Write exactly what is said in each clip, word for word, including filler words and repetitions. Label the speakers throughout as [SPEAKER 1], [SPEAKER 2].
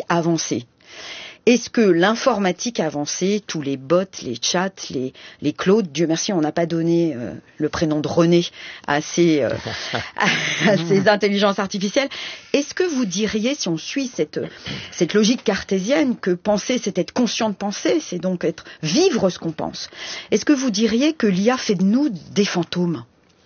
[SPEAKER 1] avancé. Est-ce que l'informatique avancée, tous les bots, les chats, les, les Claude, Dieu merci, on n'a pas donné euh, le prénom de René à ces, euh, à, à ces intelligences artificielles, est-ce que vous diriez, si on suit cette, cette logique cartésienne, que penser, c'est être conscient de penser, c'est donc être vivre ce qu'on pense, est-ce que vous diriez que l'I A fait de nous des fantômes ?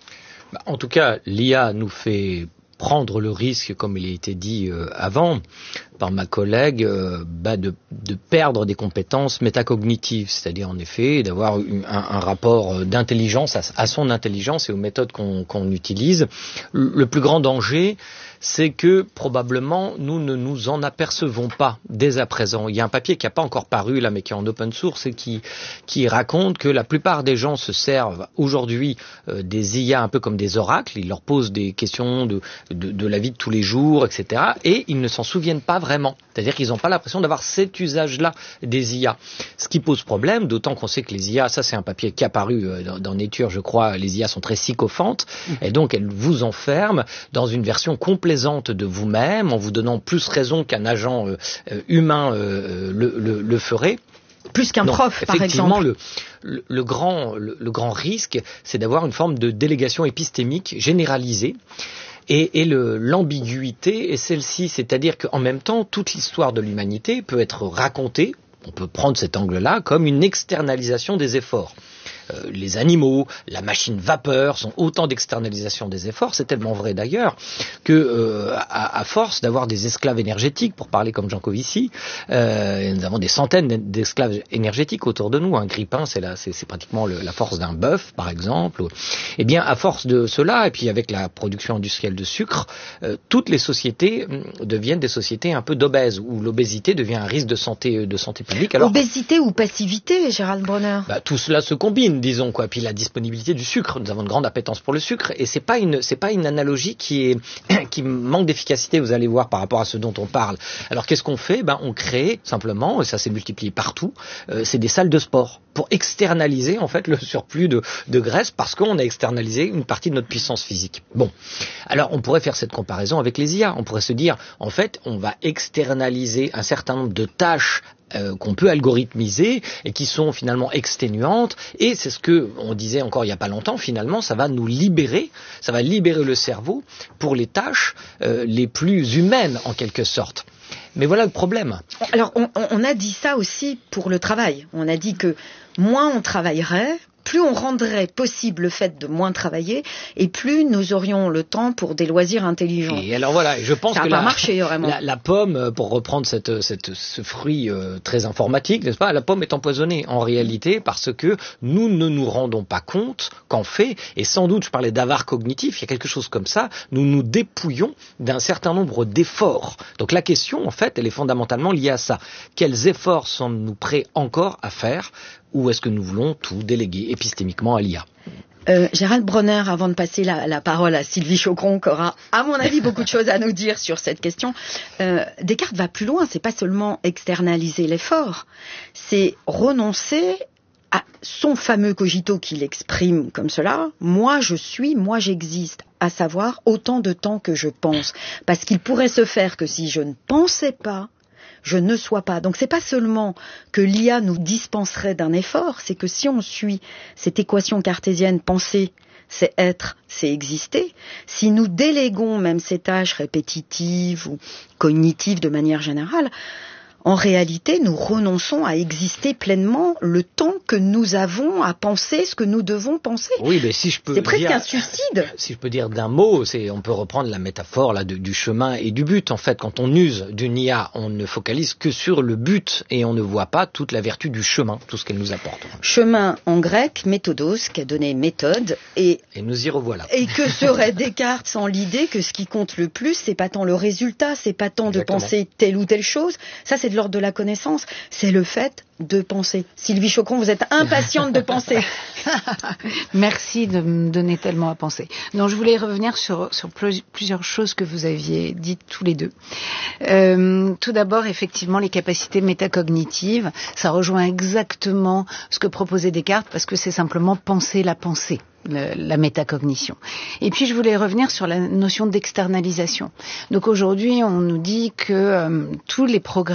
[SPEAKER 2] En tout cas, l'I A nous fait prendre le risque, comme il a été dit euh, avant par ma collègue, euh, bah de, de perdre des compétences métacognitives, c'est-à-dire en effet d'avoir un, un rapport d'intelligence à, à son intelligence et aux méthodes qu'on, qu'on utilise. Le, le plus grand danger, c'est que probablement nous ne nous en apercevons pas dès à présent. Il y a un papier qui n'a pas encore paru là, mais qui est en open source et qui, qui raconte que la plupart des gens se servent aujourd'hui euh, des I A un peu comme des oracles. Ils leur posent des questions de, de, de la vie de tous les jours, et cetera. Et ils ne s'en souviennent pas vraiment. C'est-à-dire qu'ils n'ont pas l'impression d'avoir cet usage-là des I A. Ce qui pose problème, d'autant qu'on sait que les I A, ça c'est un papier qui est apparu euh, dans, dans Nature, je crois, les I A sont très sycophantes. Mmh. Et donc elles vous enferment dans une version complaisante de vous-même, en vous donnant plus raison qu'un agent euh, humain euh, le, le, le ferait.
[SPEAKER 1] Plus qu'un
[SPEAKER 2] Donc,
[SPEAKER 1] prof, par exemple.
[SPEAKER 2] Le, le, le, grand, le, le grand risque, c'est d'avoir une forme de délégation épistémique généralisée. Et, et le, l'ambiguïté est celle-ci, c'est-à-dire qu'en même temps, toute l'histoire de l'humanité peut être racontée, on peut prendre cet angle-là, comme une externalisation des efforts. Euh, les animaux, la machine vapeur sont autant d'externalisation des efforts. C'est tellement vrai d'ailleurs que euh, à, à force d'avoir des esclaves énergétiques, pour parler comme Jean Covici, euh, nous avons des centaines d'esclaves énergétiques autour de nous. Un grippin, c'est, la, c'est, c'est pratiquement le, la force d'un bœuf, par exemple. Eh bien, à force de cela, et puis avec la production industrielle de sucre, euh, toutes les sociétés deviennent des sociétés un peu d'obèses, où l'obésité devient un risque de santé, de santé publique. Alors,
[SPEAKER 1] obésité ou passivité, Gérald Bronner ?
[SPEAKER 2] Bah, tout cela se combine, disons quoi. Puis la disponibilité du sucre, nous avons une grande appétence pour le sucre, et c'est pas une c'est pas une analogie qui est qui manque d'efficacité. Vous allez voir par rapport à ce dont on parle. Alors qu'est-ce qu'on fait ? Ben on crée simplement, et ça s'est multiplié partout, euh, c'est des salles de sport pour externaliser en fait le surplus de, de graisse, parce qu'on a externalisé une partie de notre puissance physique. Bon, alors on pourrait faire cette comparaison avec les I A. On pourrait se dire en fait on va externaliser un certain nombre de tâches Euh, qu'on peut algorithmiser et qui sont finalement exténuantes, et c'est ce que on disait encore il n'y a pas longtemps, finalement ça va nous libérer, ça va libérer le cerveau pour les tâches euh, les plus humaines en quelque sorte. Mais voilà le problème.
[SPEAKER 1] Alors on, on a dit ça aussi pour le travail, on a dit que moins on travaillerait, plus on rendrait possible le fait de moins travailler, et plus nous aurions le temps pour des loisirs intelligents.
[SPEAKER 2] Et alors voilà, je pense
[SPEAKER 1] ça
[SPEAKER 2] que
[SPEAKER 1] a pas
[SPEAKER 2] la,
[SPEAKER 1] marché, vraiment.
[SPEAKER 2] La, la pomme, pour reprendre cette, cette, ce fruit euh, très informatique, n'est-ce pas, la pomme est empoisonnée en réalité parce que nous ne nous rendons pas compte qu'en fait, et sans doute je parlais d'avare cognitif, il y a quelque chose comme ça, nous nous dépouillons d'un certain nombre d'efforts. Donc la question en fait, elle est fondamentalement liée à ça. Quels efforts sommes-nous prêts encore à faire, ou est-ce que nous voulons tout déléguer épistémiquement à l'I A ?
[SPEAKER 1] Euh, Gérald Bronner, avant de passer la, la parole à Sylvie Chocron, qui aura, à mon avis, beaucoup de choses à nous dire sur cette question, euh, Descartes va plus loin. C'est pas seulement externaliser l'effort, c'est renoncer à son fameux cogito qu'il exprime comme cela. Moi, je suis, moi, j'existe, à savoir autant de temps que je pense. Parce qu'il pourrait se faire que si je ne pensais pas, je ne sois pas. Donc c'est pas seulement que l'I A nous dispenserait d'un effort, c'est que si on suit cette équation cartésienne, penser, c'est être, c'est exister, si nous déléguons même ces tâches répétitives ou cognitives de manière générale, en réalité, nous renonçons à exister pleinement le temps que nous avons à penser ce que nous devons penser.
[SPEAKER 2] Oui, mais si je peux
[SPEAKER 1] c'est presque
[SPEAKER 2] dire,
[SPEAKER 1] un suicide.
[SPEAKER 2] Si je peux dire d'un mot, c'est, on peut reprendre la métaphore là de, du chemin et du but. En fait, quand on use d'une I A, on ne focalise que sur le but et on ne voit pas toute la vertu du chemin, tout ce qu'elle nous apporte.
[SPEAKER 1] Chemin en grec, méthodos, qui a donné méthode, et
[SPEAKER 2] et nous y revoilà.
[SPEAKER 1] Et que serait Descartes sans l'idée que ce qui compte le plus, c'est pas tant le résultat, c'est pas tant Exactement. De penser telle ou telle chose. Ça, c'est de l'ordre de la connaissance, c'est le fait de penser. Sylvie Chocron, vous êtes impatiente de penser.
[SPEAKER 3] Merci de me donner tellement à penser. Non, je voulais revenir sur, sur plusieurs choses que vous aviez dites tous les deux. Euh, tout d'abord, effectivement, les capacités métacognitives, ça rejoint exactement ce que proposait Descartes, parce que c'est simplement penser la pensée. Le, la métacognition. Et puis je voulais revenir sur la notion d'externalisation. Donc aujourd'hui, on nous dit que euh, tous les progrès